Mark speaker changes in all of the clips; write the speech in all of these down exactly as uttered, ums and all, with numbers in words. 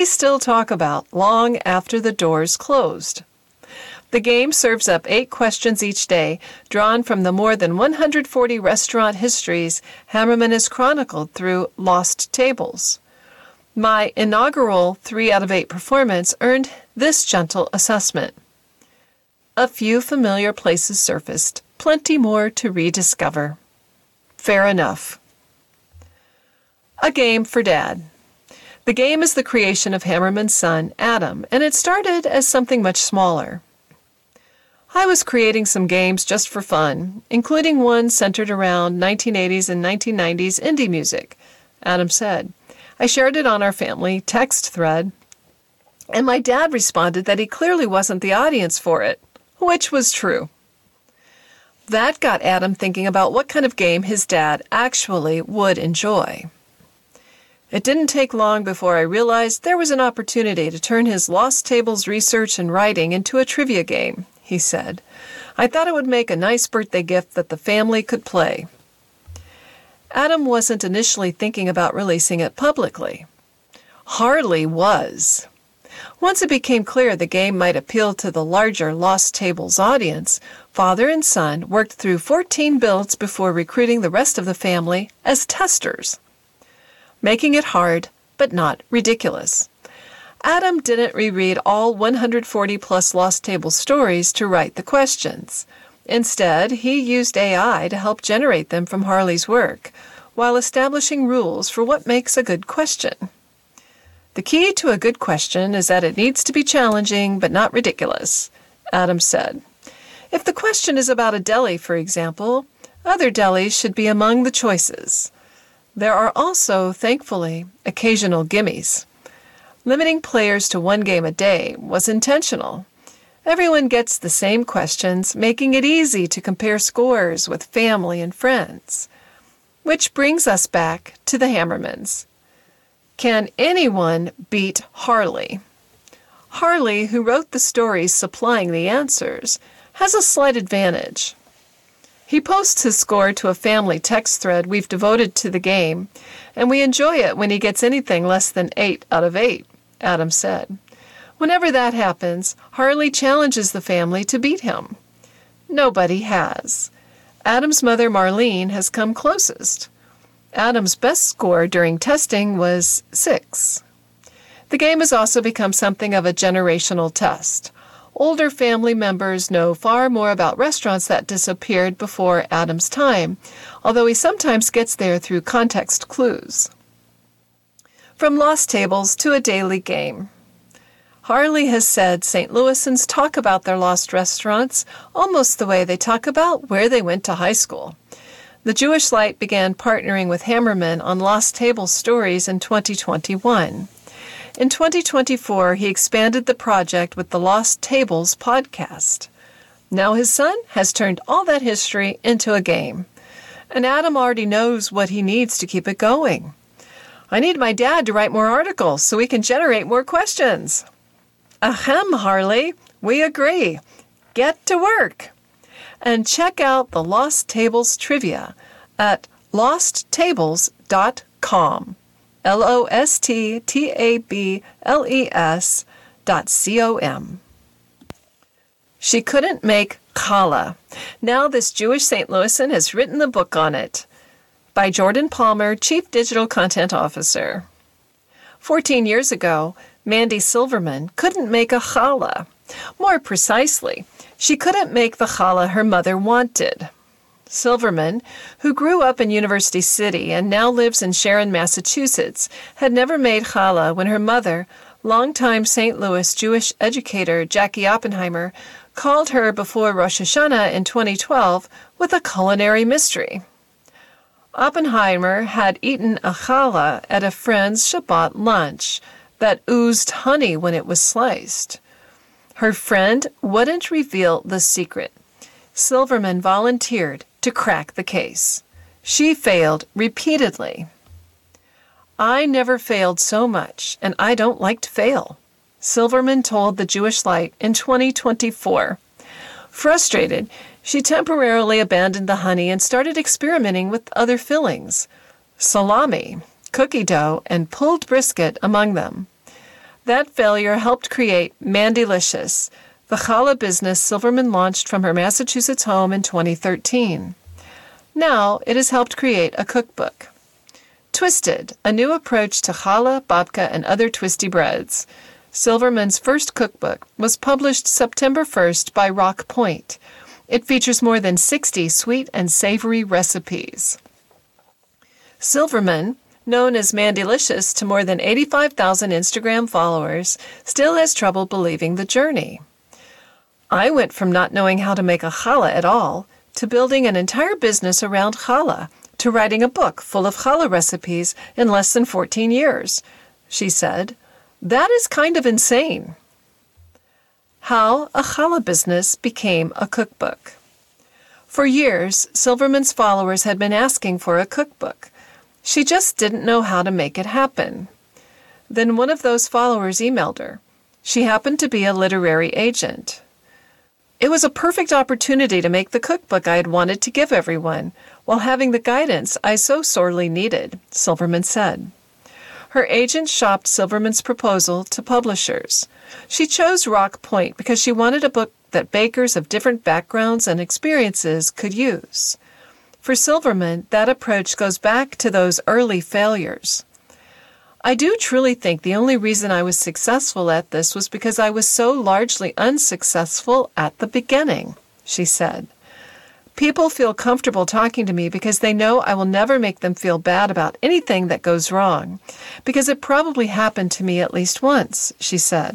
Speaker 1: still talk about long after the doors closed. The game serves up eight questions each day, drawn from the more than one hundred forty restaurant histories Hammerman has chronicled through Lost Tables. My inaugural three out of eight performance earned this gentle assessment. A few familiar places surfaced, plenty more to rediscover. Fair enough. A game for Dad. The game is the creation of Hammerman's son, Adam, and it started as something much smaller. I was creating some games just for fun, including one centered around nineteen eighties and nineteen nineties indie music, Adam said. I shared it on our family text thread, and my dad responded that he clearly wasn't the audience for it, which was true. That got Adam thinking about what kind of game his dad actually would enjoy. It didn't take long before I realized there was an opportunity to turn his Lost Tables research and writing into a trivia game, he said. I thought it would make a nice birthday gift that the family could play. Adam wasn't initially thinking about releasing it publicly. Harley was. Once it became clear the game might appeal to the larger Lost Tables audience, father and son worked through fourteen builds before recruiting the rest of the family as testers, making it hard but not ridiculous. Adam didn't reread all one hundred forty plus Lost Tables stories to write the questions. Instead, he used A I to help generate them from Harley's work, while establishing rules for what makes a good question. The key to a good question is that it needs to be challenging but not ridiculous, Adam said. If the question is about a deli, for example, other delis should be among the choices. There are also, thankfully, occasional gimmies. Limiting players to one game a day was intentional. Everyone gets the same questions, making it easy to compare scores with family and friends. Which brings us back to the Hammermans. Can anyone beat Harley? Harley, who wrote the stories supplying the answers, has a slight advantage. He posts his score to a family text thread we've devoted to the game, and we enjoy it when he gets anything less than eight out of eight, Adam said. Whenever that happens, Harley challenges the family to beat him. Nobody has. Adam's mother, Marlene, has come closest. Adam's best score during testing was six. The game has also become something of a generational test. Older family members know far more about restaurants that disappeared before Adam's time, although he sometimes gets there through context clues. From Lost Tables to a daily game. Harley has said Saint Louisans talk about their lost restaurants almost the way they talk about where they went to high school. The Jewish Light began partnering with Hammerman on Lost Tables stories in twenty twenty-one. In twenty twenty-four, he expanded the project with the Lost Tables podcast. Now his son has turned all that history into a game. And Adam already knows what he needs to keep it going. I need my dad to write more articles so we can generate more questions. Ahem, Harley, we agree. Get to work. And check out the Lost Tables trivia at lost tables dot com. L O S T T A B L E S dot C O M. She couldn't make challah. Now this Jewish Saint Louisan has written the book on it. By Jordan Palmer, Chief Digital Content Officer. Fourteen years ago, Mandy Silverman couldn't make a challah. More precisely, she couldn't make the challah her mother wanted. Silverman, who grew up in University City and now lives in Sharon, Massachusetts, had never made challah when her mother, longtime Saint Louis Jewish educator Jackie Oppenheimer, called her before Rosh Hashanah in twenty twelve with a culinary mystery. Oppenheimer had eaten a challah at a friend's Shabbat lunch that oozed honey when it was sliced. Her friend wouldn't reveal the secret. Silverman volunteered to crack the case. She failed repeatedly. I never failed so much, and I don't like to fail, Silverman told the Jewish Light in twenty twenty-four. Frustrated, she temporarily abandoned the honey and started experimenting with other fillings, salami, cookie dough, and pulled brisket among them. That failure helped create Mandylicious, the challah business Silverman launched from her Massachusetts home in twenty thirteen. Now it has helped create a cookbook. Twisted, a new approach to challah, babka, and other twisty breads. Silverman's first cookbook was published September first by Rock Point. It features more than sixty sweet and savory recipes. Silverman, known as Mandylicious to more than eighty-five thousand Instagram followers, still has trouble believing the journey. I went from not knowing how to make a challah at all to building an entire business around challah to writing a book full of challah recipes in less than fourteen years, she said. That is kind of insane. How a challah business became a cookbook. For years, Silverman's followers had been asking for a cookbook. She just didn't know how to make it happen. Then one of those followers emailed her. She happened to be a literary agent. It was a perfect opportunity to make the cookbook I had wanted to give everyone, while having the guidance I so sorely needed, Silverman said. Her agent shopped Silverman's proposal to publishers. She chose Rock Point because she wanted a book that bakers of different backgrounds and experiences could use. For Silverman, that approach goes back to those early failures. I do truly think the only reason I was successful at this was because I was so largely unsuccessful at the beginning, she said. People feel comfortable talking to me because they know I will never make them feel bad about anything that goes wrong, because it probably happened to me at least once, she said.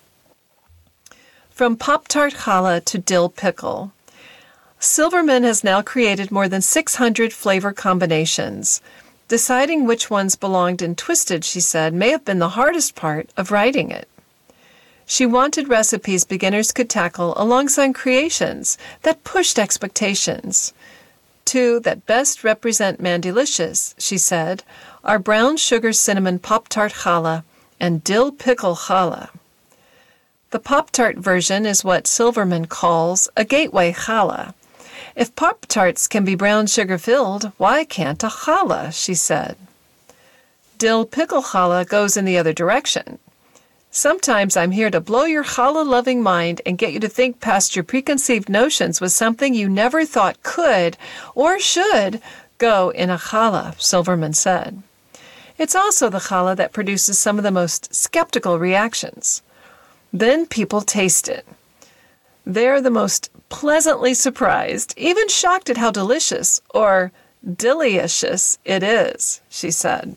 Speaker 1: From Pop-Tart challah to dill pickle. Silverman has now created more than six hundred flavor combinations. Deciding which ones belonged in Twisted, she said, may have been the hardest part of writing it. She wanted recipes beginners could tackle alongside creations that pushed expectations. Two that best represent Mandylicious, she said, are brown sugar cinnamon Pop-Tart challah and dill pickle challah. The Pop-Tart version is what Silverman calls a gateway challah. If Pop-Tarts can be brown sugar filled, why can't a challah, she said. Dill pickle challah goes in the other direction. Sometimes I'm here to blow your challah-loving mind and get you to think past your preconceived notions with something you never thought could or should go in a challah, Silverman said. It's also the challah that produces some of the most skeptical reactions. Then people taste it. They're the most pleasantly surprised, even shocked at how delicious or delicious it is, she said.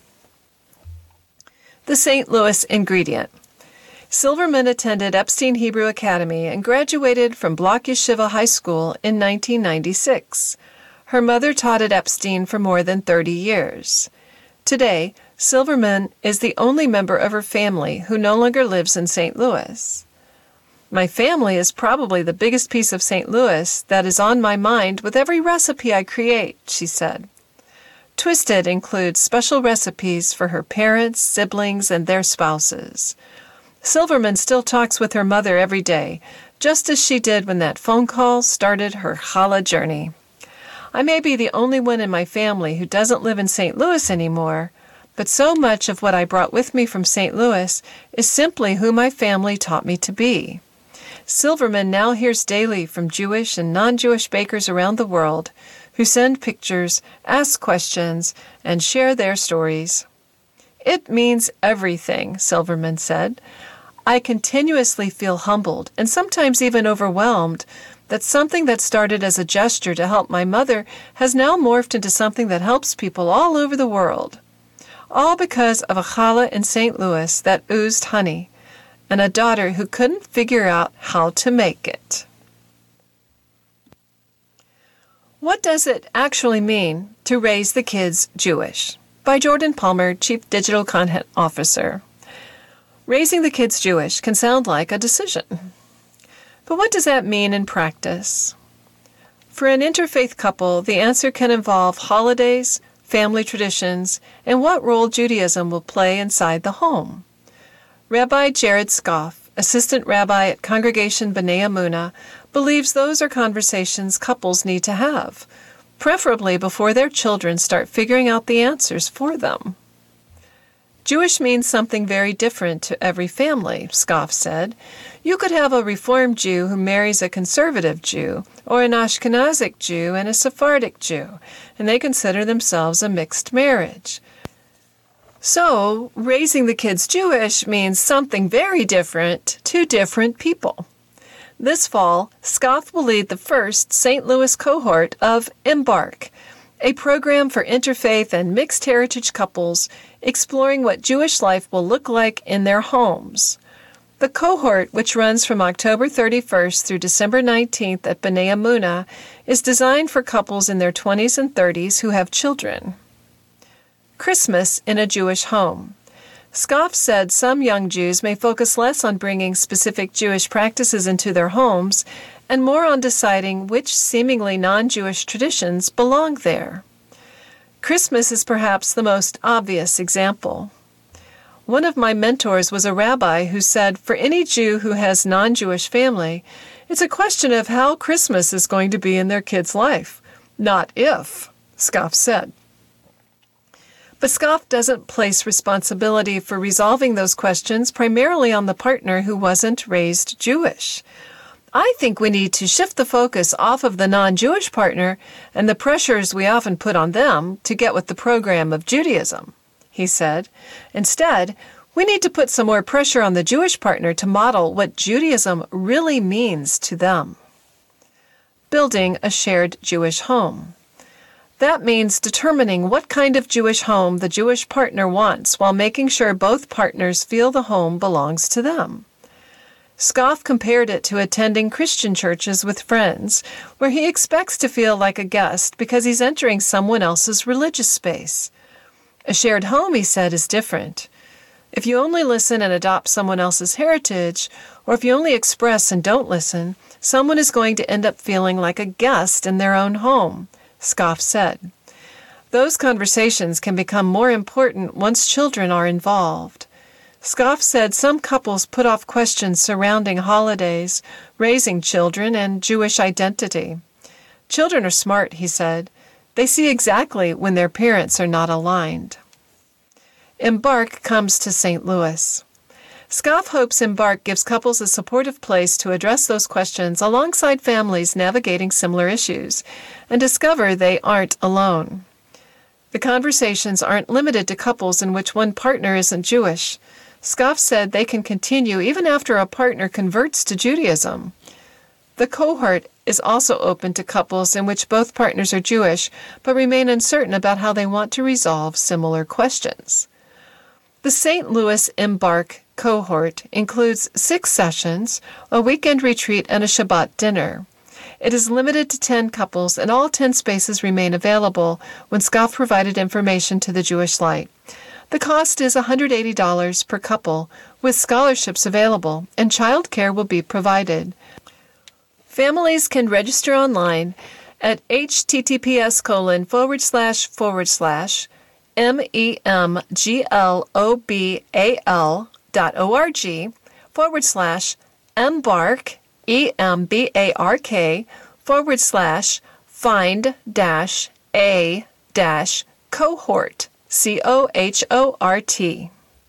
Speaker 1: The Saint Louis ingredient. Silverman attended Epstein Hebrew Academy and graduated from Block Yeshiva High School in nineteen ninety-six. Her mother taught at Epstein for more than thirty years. Today, Silverman is the only member of her family who no longer lives in Saint Louis. My family is probably the biggest piece of Saint Louis that is on my mind with every recipe I create, she said. Twisted includes special recipes for her parents, siblings, and their spouses. Silverman still talks with her mother every day, just as she did when that phone call started her challah journey. I may be the only one in my family who doesn't live in Saint Louis anymore, but so much of what I brought with me from Saint Louis is simply who my family taught me to be. Silverman now hears daily from Jewish and non-Jewish bakers around the world who send pictures, ask questions, and share their stories. It means everything, Silverman said. I continuously feel humbled and sometimes even overwhelmed that something that started as a gesture to help my mother has now morphed into something that helps people all over the world. All because of a challah in Saint Louis that oozed honey and a daughter who couldn't figure out how to make it. What does it actually mean to raise the kids Jewish? By Jordan Palmer, Chief Digital Content Officer. Raising the kids Jewish can sound like a decision. But what does that mean in practice? For an interfaith couple, the answer can involve holidays, family traditions, and what role Judaism will play inside the home. Rabbi Jared Scoff, assistant rabbi at Congregation B'nai Emunah, believes those are conversations couples need to have, preferably before their children start figuring out the answers for them. Jewish means something very different to every family, Scoff said. You could have a Reformed Jew who marries a conservative Jew, or an Ashkenazic Jew and a Sephardic Jew, and they consider themselves a mixed marriage. So, raising the kids Jewish means something very different to different people. This fall, Scoff will lead the first Saint Louis cohort of Embark, a program for interfaith and mixed heritage couples exploring what Jewish life will look like in their homes. The cohort, which runs from October thirty-first through December nineteenth at B'nai Emunah, is designed for couples in their twenties and thirties who have children. Christmas in a Jewish home. Scoff said some young Jews may focus less on bringing specific Jewish practices into their homes and more on deciding which seemingly non-Jewish traditions belong there. Christmas is perhaps the most obvious example. One of my mentors was a rabbi who said, for any Jew who has non-Jewish family, it's a question of how Christmas is going to be in their kid's life, not if, Scoff said. But Scoff doesn't place responsibility for resolving those questions primarily on the partner who wasn't raised Jewish. I think we need to shift the focus off of the non-Jewish partner and the pressures we often put on them to get with the program of Judaism, he said. Instead, we need to put some more pressure on the Jewish partner to model what Judaism really means to them. Building a shared Jewish home. That means determining what kind of Jewish home the Jewish partner wants while making sure both partners feel the home belongs to them. Scoff compared it to attending Christian churches with friends, where he expects to feel like a guest because he's entering someone else's religious space. A shared home, he said, is different. If you only listen and adopt someone else's heritage, or if you only express and don't listen, someone is going to end up feeling like a guest in their own home, Scoff said. Those conversations can become more important once children are involved. Scoff said some couples put off questions surrounding holidays, raising children, and Jewish identity. Children are smart, he said. They see exactly when their parents are not aligned. Embark comes to Saint Louis. Scoff hopes Embark gives couples a supportive place to address those questions alongside families navigating similar issues and discover they aren't alone. The conversations aren't limited to couples in which one partner isn't Jewish. Scoff said they can continue even after a partner converts to Judaism. The cohort is also open to couples in which both partners are Jewish but remain uncertain about how they want to resolve similar questions. The Saint Louis Embark cohort includes six sessions, a weekend retreat, and a Shabbat dinner. It is limited to ten couples, and all ten spaces remain available when Scoff provided information to the Jewish Light. The cost is one hundred eighty dollars per couple, with scholarships available, and childcare will be provided. Families can register online at https colon forward slash forward slash memglobal dot org forward slash embark, E-M-B-A-R-K, forward slash find dash a dash cohort. C O H O R T.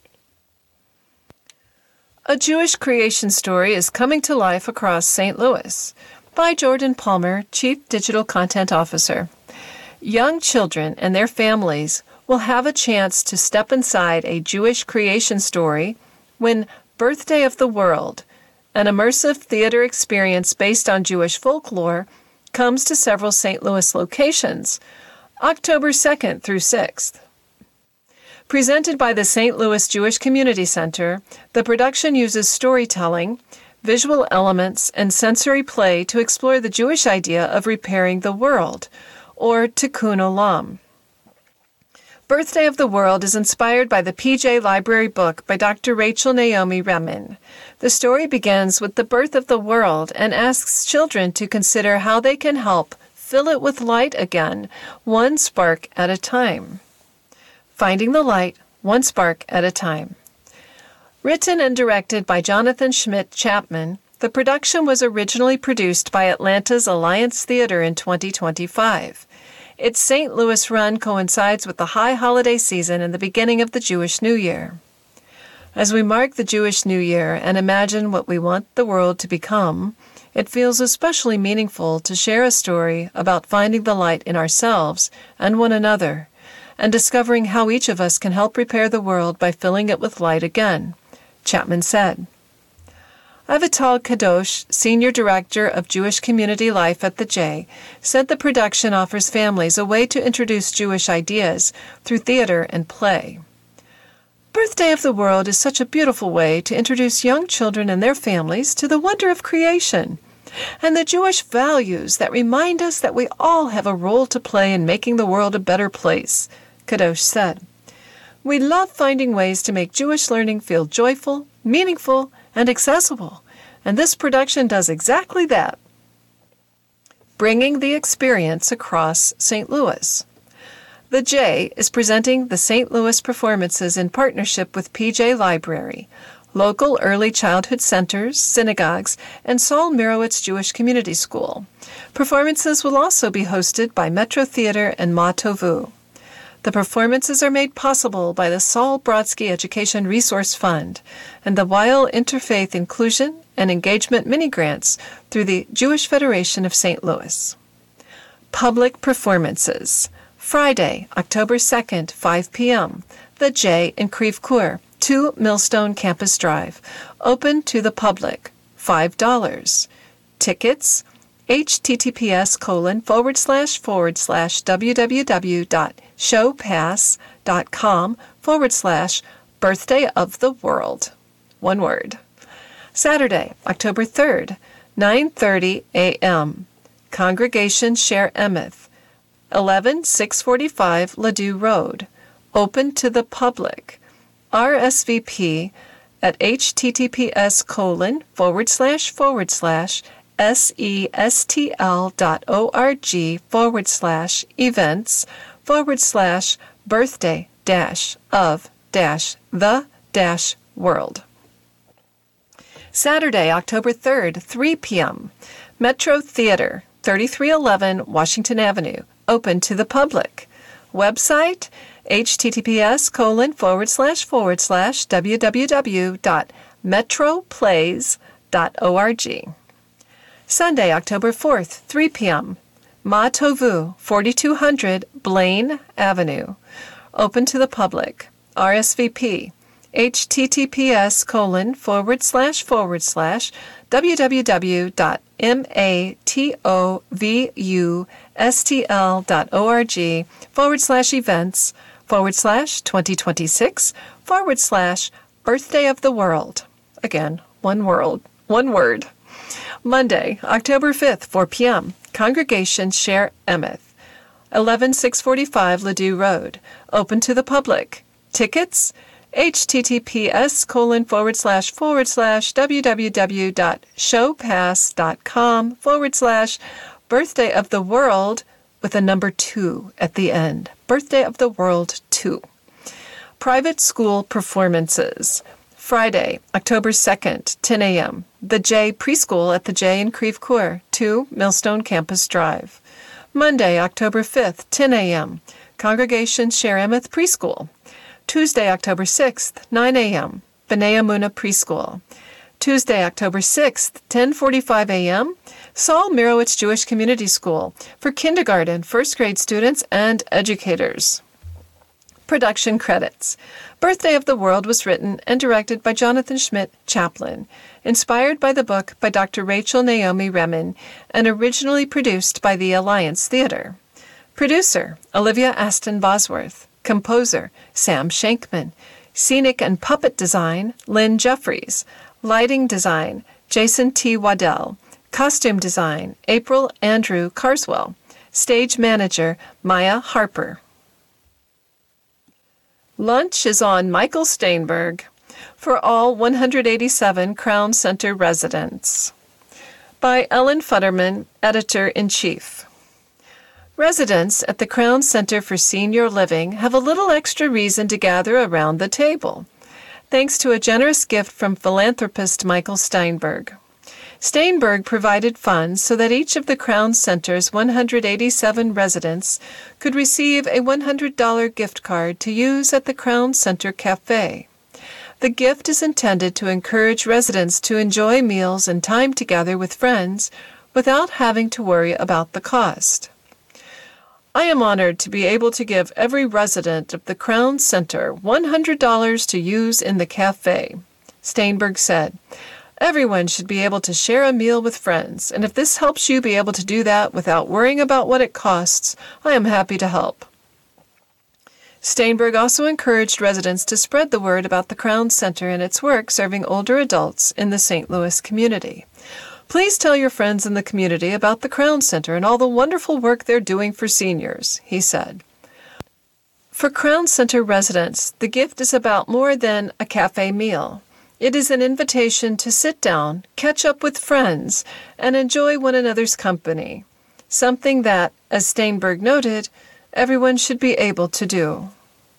Speaker 1: A Jewish Creation Story is coming to life across Saint Louis by Jordan Palmer, Chief Digital Content Officer. Young children and their families will have a chance to step inside a Jewish creation story when Birthday of the World, an immersive theater experience based on Jewish folklore, comes to several Saint Louis locations, October second through sixth. Presented by the Saint Louis Jewish Community Center, the production uses storytelling, visual elements, and sensory play to explore the Jewish idea of repairing the world, or Tikkun Olam. Birthday of the World is inspired by the P J Library book by Doctor Rachel Naomi Remen. The story begins with the birth of the world and asks children to consider how they can help fill it with light again, one spark at a time. Finding the Light, One Spark at a Time. Written and directed by Jonathan Schmidt Chapman, the production was originally produced by Atlanta's Alliance Theater in twenty twenty-five. Its Saint Louis run coincides with the high holiday season and the beginning of the Jewish New Year. As we mark the Jewish New Year and imagine what we want the world to become, it feels especially meaningful to share a story about finding the light in ourselves and one another, and discovering how each of us can help repair the world by filling it with light again, Chapman said. Avital Kadosh, Senior Director of Jewish Community Life at the J, said the production offers families a way to introduce Jewish ideas through theater and play. Birthday of the World is such a beautiful way to introduce young children and their families to the wonder of creation and the Jewish values that remind us that we all have a role to play in making the world a better place, Kadosh said. We love finding ways to make Jewish learning feel joyful, meaningful, and accessible, and this production does exactly that, bringing the experience across Saint Louis. The J is presenting the Saint Louis performances in partnership with P J Library, local early childhood centers, synagogues, and Saul Mirowitz Jewish Community School. Performances will also be hosted by Metro Theater and Ma Tovu. The performances are made possible by the Saul Brodsky Education Resource Fund and the Weil Interfaith Inclusion and Engagement Mini-Grants through the Jewish Federation of Saint Louis. Public performances. Friday, October second, five p.m., The J in Creve Coeur, two Millstone Campus Drive. Open to the public. five dollars. Tickets, https colon forward slash forward slash www.showpass.com forward slash birthday of the world. One word. Saturday, October third, nine thirty a.m. Congregation Sher Emeth, eleven six forty-five Ladue Road. Open to the public. R S V P at https colon forward slash forward slash sestl dot org forward slash events forward slash birthday dash of dash the dash world. Saturday, October third, three p.m. Metro Theater, thirty-three eleven Washington Avenue. Open to the public. Website, https colon forward slash forward slash www.metroplays.org. Sunday, October fourth, three p.m. Ma Tovu, forty-two hundred Blaine Avenue. Open to the public. R S V P, https colon forward slash forward slash www.matovustl.org forward slash events forward slash 2026 forward slash birthday of the world. Again, one world, one word. Monday, October fifth, four p.m. Congregation Sher Emeth, eleven six forty-five Ladue Road. Open to the public. Tickets, https colon forward slash forward slash www.showpass.com forward slash birthday of the world with a number two at the end. Birthday of the World two. Private school performances. Friday, October second, ten a.m. The J Preschool at the J in Creve Coeur, two Millstone Campus Drive. Monday, October fifth, ten a.m. Congregation Sher Emeth Preschool. Tuesday, October sixth, nine a.m. B'nai Amunah Preschool. Tuesday, October sixth, ten forty-five a.m. Saul Mirowitz Jewish Community School for kindergarten, first grade students, and educators. Production credits. Birthday of the World was written and directed by Jonathan Schmidt, chaplain, inspired by the book by Doctor Rachel Naomi Remen, and originally produced by the Alliance Theater. Producer, Olivia Aston Bosworth. Composer, Sam Shankman. Scenic and puppet design, Lynn Jeffries. Lighting design, Jason T. Waddell. Costume design, April Andrew Carswell. Stage manager, Maya Harper. Lunch is on Michael Steinberg for all one hundred eighty-seven Crown Center residents. By Ellen Futterman, Editor-in-Chief. Residents at the Crown Center for Senior Living have a little extra reason to gather around the table, thanks to a generous gift from philanthropist Michael Steinberg. Steinberg provided funds so that each of the Crown Center's one hundred eighty-seven residents could receive a one hundred dollars gift card to use at the Crown Center Cafe. The gift is intended to encourage residents to enjoy meals and time together with friends without having to worry about the cost. I am honored to be able to give every resident of the Crown Center one hundred dollars to use in the cafe, Steinberg said. Everyone should be able to share a meal with friends, and if this helps you be able to do that without worrying about what it costs, I am happy to help. Steinberg also encouraged residents to spread the word about the Crown Center and its work serving older adults in the Saint Louis community. Please tell your friends in the community about the Crown Center and all the wonderful work they're doing for seniors, he said. For Crown Center residents, the gift is about more than a cafe meal. It is an invitation to sit down, catch up with friends, and enjoy one another's company, something that, as Steinberg noted, everyone should be able to do.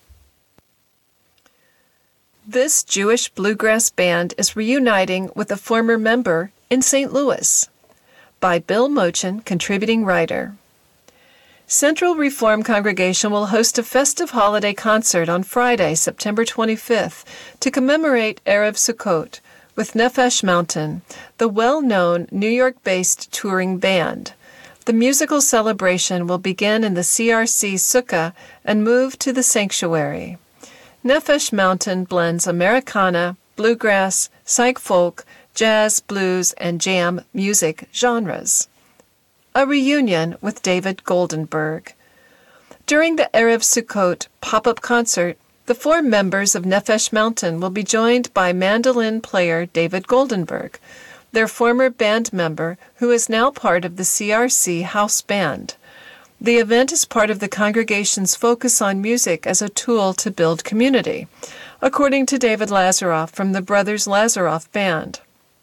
Speaker 1: This Jewish bluegrass band is reuniting with a former member in Saint Louis. By Bill Mochin, contributing writer. Central Reform Congregation will host a festive holiday concert on Friday, September twenty-fifth, to commemorate Erev Sukkot with Nefesh Mountain, the well-known New York-based touring band. The musical celebration will begin in the C R C Sukkah and move to the sanctuary. Nefesh Mountain blends Americana, bluegrass, psych folk, jazz, blues, and jam music genres. A reunion with David Goldenberg. During the Erev Sukkot pop-up concert, the four members of Nefesh Mountain will be joined by mandolin player David Goldenberg, their former band member who is now part of the C R C House Band. The event is part of the congregation's focus on music as a tool to build community, according to David Lazaroff from the Brothers Lazaroff Band.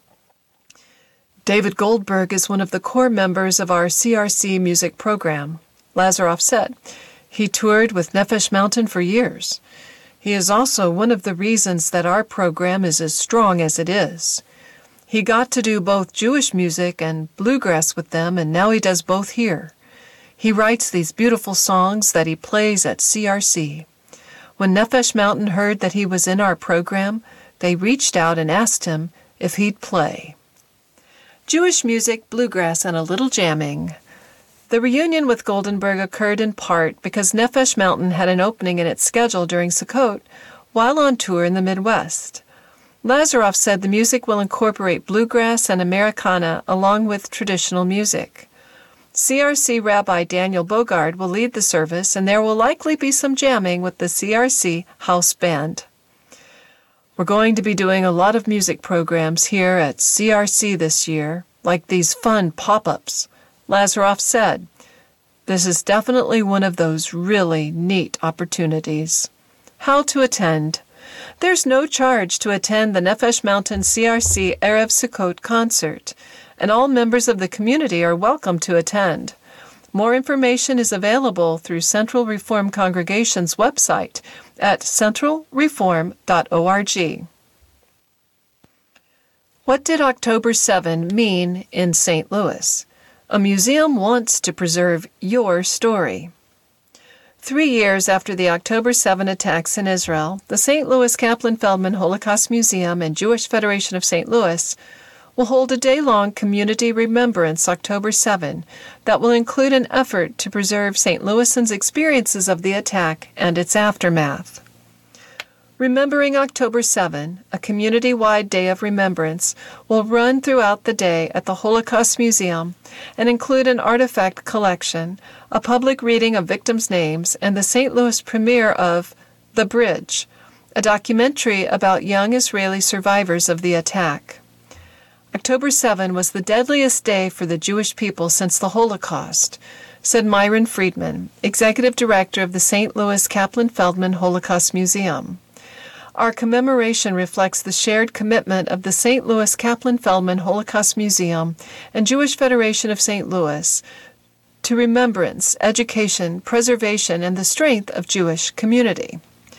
Speaker 1: David Goldberg is one of the core members of our C R C music program, Lazaroff said. He toured with Nefesh Mountain for years. He is also one of the reasons that our program is as strong as it is. He got to do both Jewish music and bluegrass with them, and now he does both here. He writes these beautiful songs that he plays at C R C. When Nefesh Mountain heard that he was in our program, they reached out and asked him if he'd play. Jewish music, bluegrass, and a little jamming. The reunion with Goldenberg occurred in part because Nefesh Mountain had an opening in its schedule during Sukkot while on tour in the Midwest. Lazaroff said the music will incorporate bluegrass and Americana along with traditional music. C R C Rabbi Daniel Bogard will lead the service, and there will likely be some jamming with the C R C House Band. We're going to be doing a lot of music programs here at C R C this year, like these fun pop-ups, Lazaroff said. This is definitely one of those really neat opportunities. How to attend? There's no charge to attend the Nefesh Mountain C R C Erev Sukkot concert, and all members of the community are welcome to attend. More information is available through Central Reform Congregation's website at central reform dot org. What did October seventh mean in Saint Louis? A museum wants to preserve your story. Three years after the October seventh attacks in Israel, the Saint Louis Kaplan Feldman Holocaust Museum and Jewish Federation of Saint Louis will hold a day-long community remembrance October seventh that will include an effort to preserve Saint Louisans' experiences of the attack and its aftermath. Remembering October seventh, a community-wide day of remembrance, will run throughout the day at the Holocaust Museum and include an artifact collection, a public reading of victims' names, and the Saint Louis premiere of The Bridge, a documentary about young Israeli survivors of the attack. October seventh was the deadliest day for the Jewish people since the Holocaust, said Myron Friedman, executive director of the Saint Louis Kaplan Feldman Holocaust Museum. Our commemoration reflects the shared commitment of the Saint Louis Kaplan Feldman Holocaust Museum and Jewish Federation of Saint Louis to remembrance, education, preservation, and the strength of Jewish community.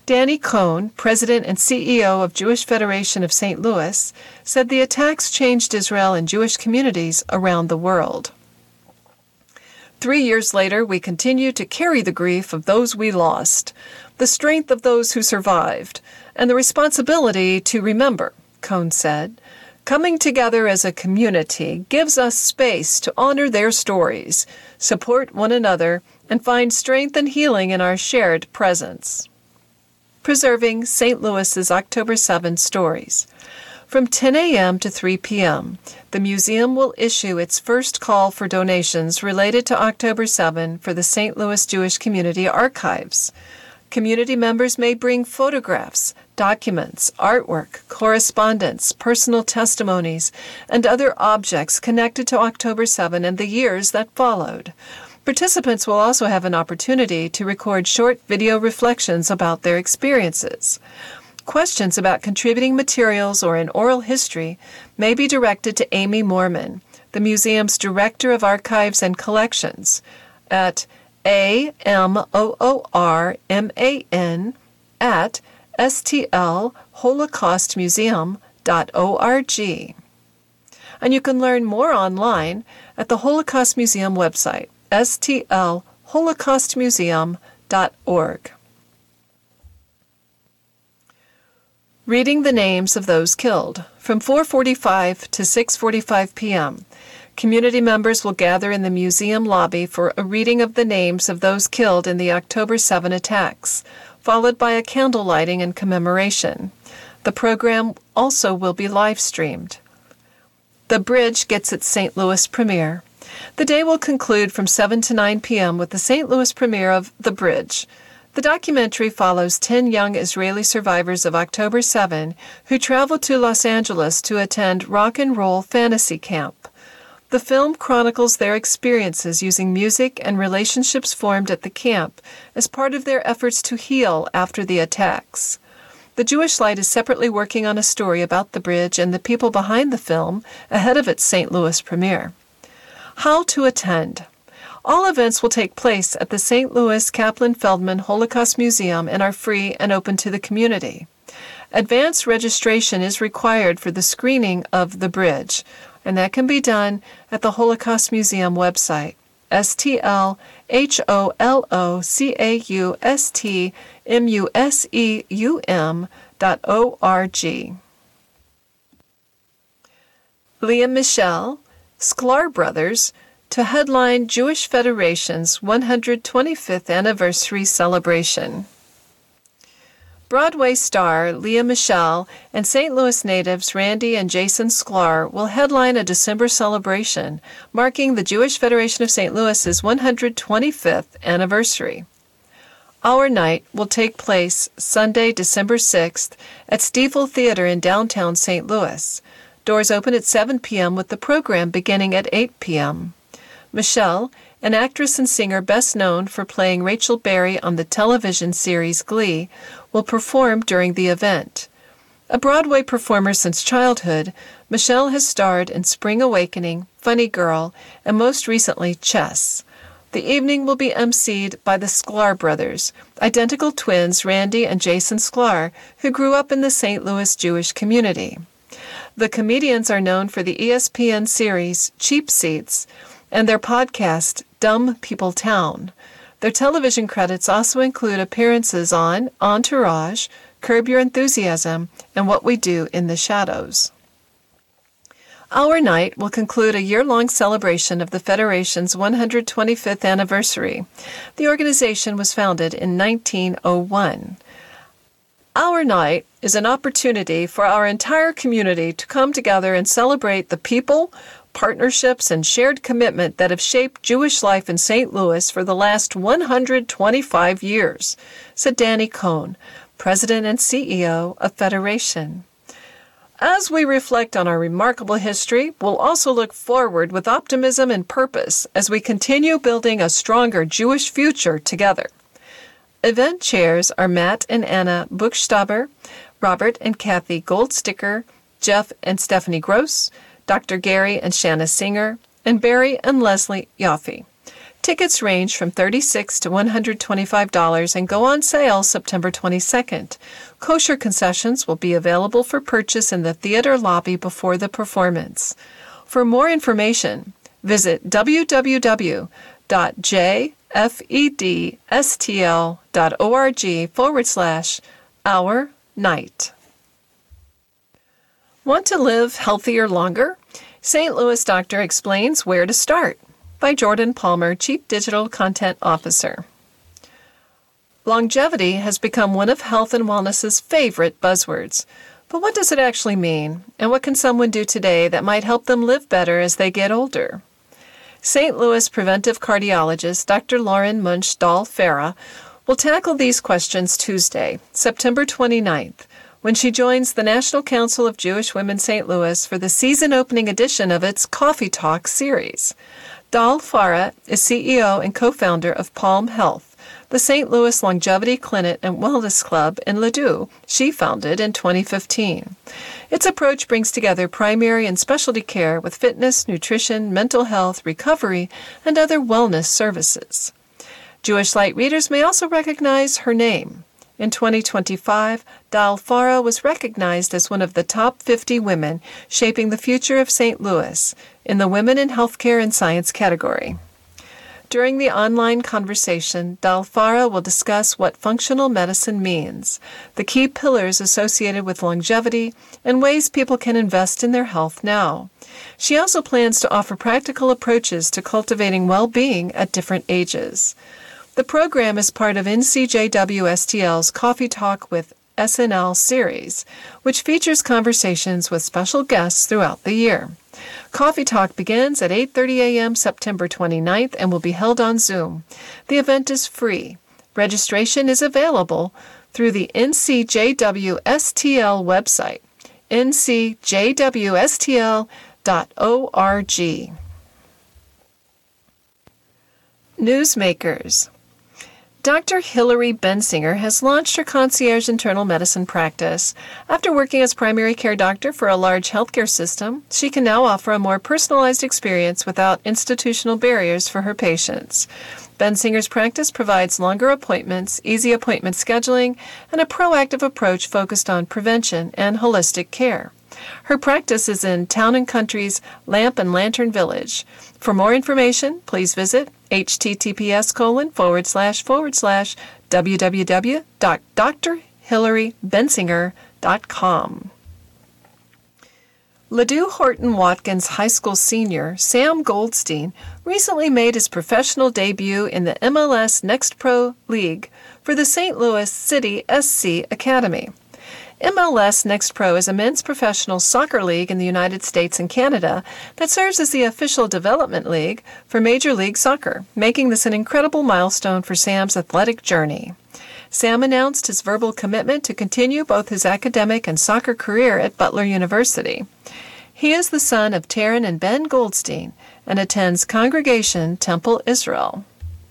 Speaker 1: Danny Cohn, president and C E O of Jewish Federation of Saint Louis, said the attacks changed Israel and Jewish communities around the world. Three years later, we continue to carry the grief of those we lost, the strength of those who survived, and the responsibility to remember, Cohn said. Coming together as a community gives us space to honor their stories, support one another, and find strength and healing in our shared presence. Preserving Saint Louis's October seventh stories. From ten a.m. to three p.m., the museum will issue its first call for donations related to October seventh for the Saint Louis Jewish Community Archives. Community members may bring photographs, documents, artwork, correspondence, personal testimonies, and other objects connected to October seventh and the years that followed. Participants will also have an opportunity to record short video reflections about their experiences. Questions about contributing materials or an oral history may be directed to Amy Moorman, the museum's Director of Archives and Collections, at A M O O R M A N at S T L holocaust museum dot org. And you can learn more online at the Holocaust Museum website, S T L holocaust museum dot org. Reading the names of those killed. From four forty-five to six forty-five p.m., community members will gather in the museum lobby for a reading of the names of those killed in the October seventh attacks, followed by a candle lighting and commemoration. The program also will be live-streamed. The Bridge gets its Saint Louis premiere. The day will conclude from seven to nine p.m. with the Saint Louis premiere of The Bridge. The documentary follows ten young Israeli survivors of October seventh who traveled to Los Angeles to attend rock and roll fantasy camp. The film chronicles their experiences using music and relationships formed at the camp as part of their efforts to heal after the attacks. The Jewish Light is separately working on a story about the bridge and the people behind the film ahead of its Saint Louis premiere. How to attend. All events will take place at the Saint Louis Kaplan Feldman Holocaust Museum and are free and open to the community. Advance registration is required for the screening of The Bridge, and that can be done at the Holocaust Museum website, S T L H O L O C A U S T M U S E U M dot O R G. Leah Michelle, Sklar Brothers, to headline Jewish Federation's one hundred twenty-fifth anniversary celebration. Broadway star Leah Michelle and Saint Louis natives Randy and Jason Sklar will headline a December celebration marking the Jewish Federation of Saint Louis's one hundred twenty-fifth anniversary. Our night will take place Sunday, December sixth at Stiefel Theater in downtown Saint Louis. Doors open at seven p.m. with the program beginning at eight p.m. Michelle, an actress and singer best known for playing Rachel Berry on the television series Glee, will perform during the event. A Broadway performer since childhood, Michelle has starred in Spring Awakening, Funny Girl, and most recently Chess. The evening will be emceed by the Sklar brothers, identical twins Randy and Jason Sklar, who grew up in the Saint Louis Jewish community. The comedians are known for the E S P N series Cheap Seats and their podcast, Dumb People Town. Their television credits also include appearances on Entourage, Curb Your Enthusiasm, and What We Do in the Shadows. Our night will conclude a year-long celebration of the Federation's one hundred twenty-fifth anniversary. The organization was founded in nineteen oh one. Our night is an opportunity for our entire community to come together and celebrate the people, partnerships, and shared commitment that have shaped Jewish life in Saint Louis for the last one hundred twenty-five years, said Danny Cohn, President and C E O of Federation. As we reflect on our remarkable history, we'll also look forward with optimism and purpose as we continue building a stronger Jewish future together. Event chairs are Matt and Anna Buchstaber, Robert and Kathy Goldsticker, Jeff and Stephanie Gross, Doctor Gary and Shanna Singer, and Barry and Leslie Yaffe. Tickets range from thirty-six dollars to one hundred twenty-five dollars and go on sale September twenty-second. Kosher concessions will be available for purchase in the theater lobby before the performance. For more information, visit w w w dot j f e d s t l dot org forward slash our night. Want to live healthier longer? Saint Louis Doctor explains where to start, by Jordan Palmer, Chief Digital Content Officer. Longevity has become one of health and wellness's favorite buzzwords. But what does it actually mean, and what can someone do today that might help them live better as they get older? Saint Louis preventive cardiologist Doctor Lauren Munch Dahl-Farah will tackle these questions Tuesday, September twenty-ninth, when she joins the National Council of Jewish Women Saint Louis for the season-opening edition of its Coffee Talk series. Dahl-Farah is C E O and co-founder of Palm Health, the Saint Louis Longevity Clinic and Wellness Club in Ladue she founded in twenty fifteen. Its approach brings together primary and specialty care with fitness, nutrition, mental health, recovery, and other wellness services. Jewish Light readers may also recognize her name. In twenty twenty-five, Dahl-Farah was recognized as one of the top fifty women shaping the future of Saint Louis in the Women in Healthcare and Science category. During the online conversation, Dahl-Farah will discuss what functional medicine means, the key pillars associated with longevity, and ways people can invest in their health now. She also plans to offer practical approaches to cultivating well-being at different ages. The program is part of N C J W S T L's Coffee Talk with S N L series, which features conversations with special guests throughout the year. Coffee Talk begins at eight thirty a.m. September twenty-ninth and will be held on Zoom. The event is free. Registration is available through the N C J W S T L website, n c j w s t l dot org. Newsmakers. Doctor Hilary Bensinger has launched her concierge internal medicine practice. After working as primary care doctor for a large healthcare system, she can now offer a more personalized experience without institutional barriers for her patients. Bensinger's practice provides longer appointments, easy appointment scheduling, and a proactive approach focused on prevention and holistic care. Her practice is in Town and Country's Lamp and Lantern Village. For more information, please visit https colon forward slash forward slash www dot dr hilary bensinger dot com. Ladue Horton Watkins High School senior Sam Goldstein recently made his professional debut in the M L S Next Pro League for the Saint Louis City S C Academy. M L S Next Pro is a men's professional soccer league in the United States and Canada that serves as the official development league for Major League Soccer, making this an incredible milestone for Sam's athletic journey. Sam announced his verbal commitment to continue both his academic and soccer career at Butler University. He is the son of Taryn and Ben Goldstein and attends Congregation Temple Israel.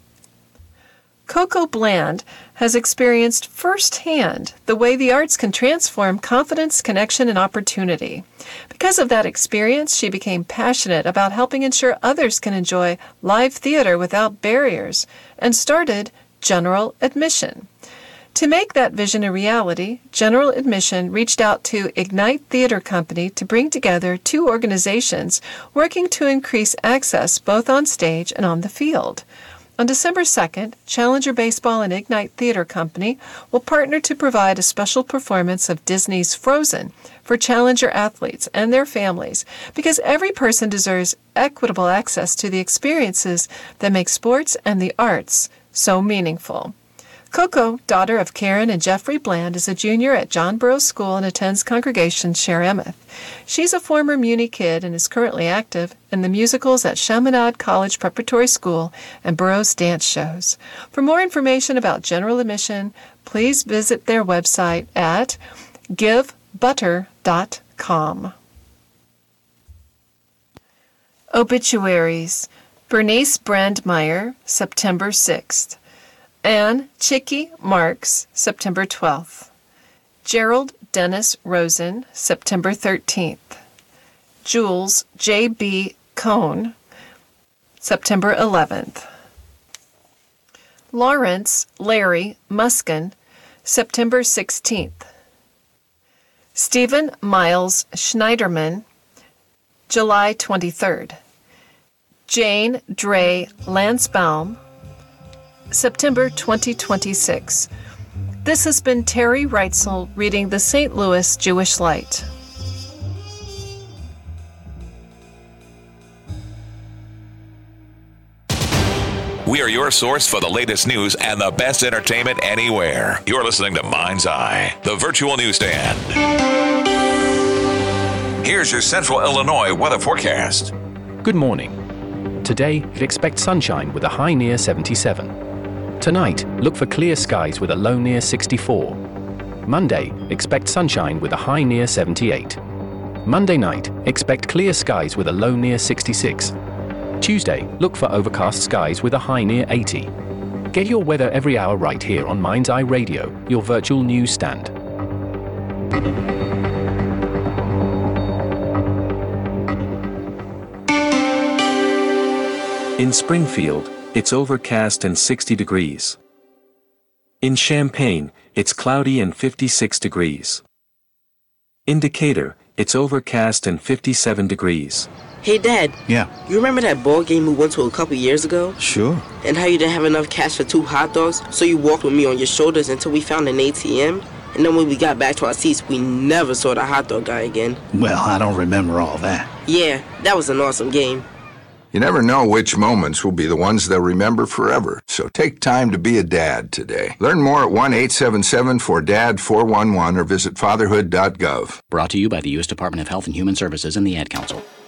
Speaker 1: Coco Bland has experienced firsthand the way the arts can transform confidence, connection, and opportunity. Because of that experience, she became passionate about helping ensure others can enjoy live theater without barriers and started General Admission. To make that vision a reality, General Admission reached out to Ignite Theater Company to bring together two organizations working to increase access both on stage and on the field. On December second, Challenger Baseball and Ignite Theater Company will partner to provide a special performance of Disney's Frozen for Challenger athletes and their families, because every person deserves equitable access to the experiences that make sports and the arts so meaningful. Coco, daughter of Karen and Jeffrey Bland, is a junior at John Burroughs School and attends Congregation Sharemuth. She's a former Muni kid and is currently active in the musicals at Chaminade College Preparatory School and Burroughs dance shows. For more information about General Admission, please visit their website at give butter dot com. Obituaries. Bernice Brandmeier, September sixth. Anne Chicky Marks, September twelfth. Gerald Dennis Rosen, September thirteenth. Jules J B. Cohn, September eleventh. Lawrence Larry Muskin, September sixteenth. Stephen Miles Schneiderman, July twenty-third. Jane Dre Lansbaum, September twenty twenty-six. This has been Terry Reitzel reading the Saint Louis Jewish Light.
Speaker 2: We are your source for the latest news and the best entertainment anywhere. You're listening to Mind's Eye, the virtual newsstand. Here's your Central Illinois weather forecast.
Speaker 3: Good morning. Today, expect sunshine with a high near seventy-seven. Tonight, look for clear skies with a low near sixty-four. Monday, expect sunshine with a high near seventy-eight. Monday night, expect clear skies with a low near sixty-six. Tuesday, look for overcast skies with a high near eighty. Get your weather every hour right here on Mind's Eye Radio, your virtual news stand.
Speaker 4: In Springfield, it's overcast and sixty degrees. In Champaign, it's cloudy and fifty-six degrees. In Decatur, it's overcast and fifty-seven degrees.
Speaker 5: Hey, Dad.
Speaker 6: Yeah.
Speaker 5: You remember that ball game we went to a couple years ago?
Speaker 6: Sure.
Speaker 5: And how you didn't have enough cash for two hot dogs, so you walked with me on your shoulders until we found an A T M? And then when we got back to our seats, we never saw the hot dog guy again.
Speaker 6: Well, I don't remember all that.
Speaker 5: Yeah, that was an awesome game.
Speaker 7: You never know which moments will be the ones they'll remember forever, so take time to be a dad today. Learn more at one eight seven seven four D A D four one one or visit fatherhood dot gov.
Speaker 8: Brought to you by the U S Department of Health and Human Services and the Ad Council.